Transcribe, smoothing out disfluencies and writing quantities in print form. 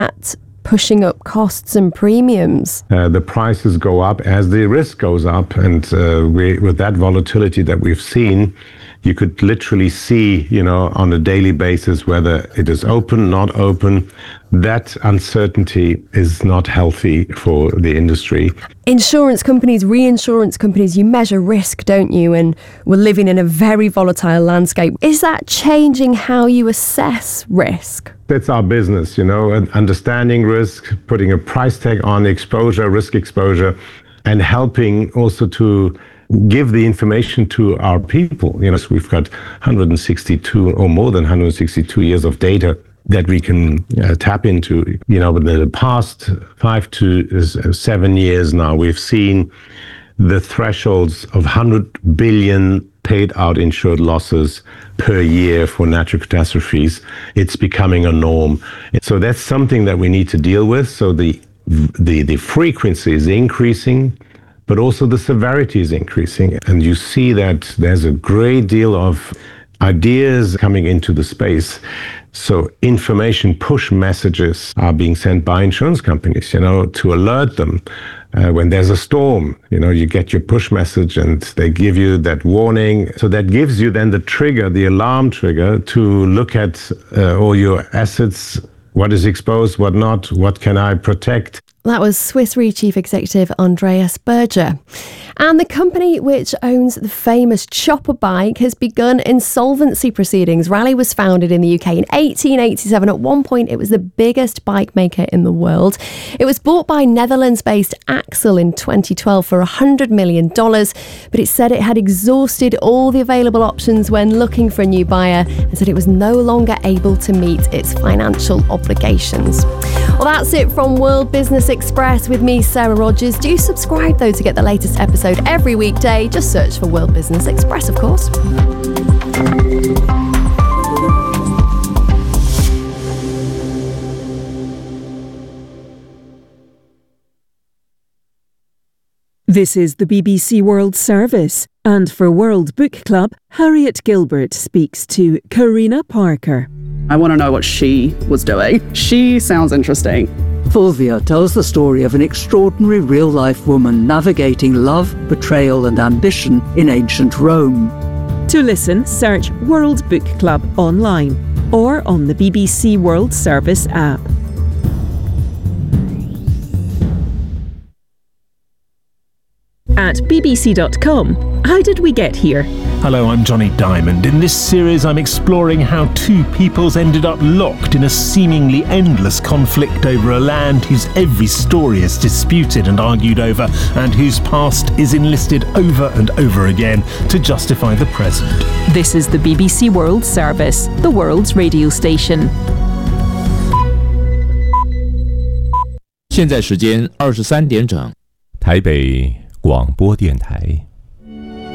at pushing up costs and premiums? The prices go up as the risk goes up, and with that volatility that we've seen, you could literally see, on a daily basis whether it is open, not open. That uncertainty is not healthy for the industry. Insurance companies, reinsurance companies, you measure risk, don't you? And we're living in a very volatile landscape. Is that changing how you assess risk? That's our business, understanding risk, putting a price tag on exposure, risk exposure, and helping also to give the information to our people. We've got 162 or more than 162 years of data that we can tap into. In the past 5 to 7 years now, we've seen the thresholds of 100 billion paid out insured losses per year for natural catastrophes. It's becoming a norm. So that's something that we need to deal with. So the frequency is increasing, but also the severity is increasing. And you see that there's a great deal of ideas coming into the space. So information push messages are being sent by insurance companies, to alert them. When there's a storm, you get your push message and they give you that warning. So that gives you then the trigger, the alarm trigger, to look at all your assets, what is exposed, what not, what can I protect. That was Swiss Re Chief Executive Andreas Berger. And the company which owns the famous Chopper bike has begun insolvency proceedings. Raleigh was founded in the UK in 1887. At one point, it was the biggest bike maker in the world. It was bought by Netherlands-based Axel in 2012 for $100 million, but it said it had exhausted all the available options when looking for a new buyer and said it was no longer able to meet its financial obligations. Well, that's it from World Business Express with me, Sarah Rogers. Do subscribe, though, to get the latest episode every weekday. Just search for World Business Express, of course. This is the BBC World Service, and for World Book Club, Harriet Gilbert speaks to Karina Parker. I want to know what she was doing. She sounds interesting. Fulvia tells the story of an extraordinary real-life woman navigating love, betrayal and ambition in ancient Rome. To listen, search World Book Club online or on the BBC World Service app. At bbc.com, how did we get here? Hello, I'm Johnny Diamond. In this series, I'm exploring how two peoples ended up locked in a seemingly endless conflict over a land whose every story is disputed and argued over, and whose past is enlisted over and over again to justify the present. This is the BBC World Service, the world's radio station. 现在时间23点整，台北广播电台。